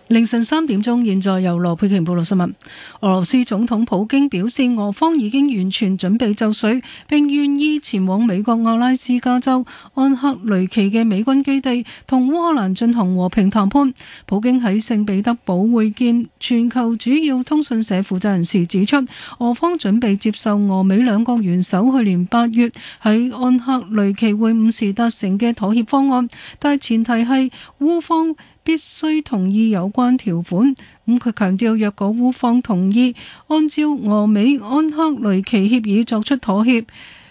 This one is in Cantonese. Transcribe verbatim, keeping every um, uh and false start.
凌晨三點鐘，現在由羅佩瓊報道新聞。俄羅斯總統普京表示，俄方已經完全準備就緒，並願意前往美國阿拉斯加州安克雷奇嘅美軍基地，同烏克蘭進行和平談判。普京喺聖彼得堡會見全球主要通訊社負責人時指出，俄方準備接受俄美兩國元首去年八月喺安克雷奇會晤時達成嘅妥協方案，但前提係烏方必須同意有關條款。咁佢強調，若果烏方同意按照俄美安克雷奇協議作出妥協，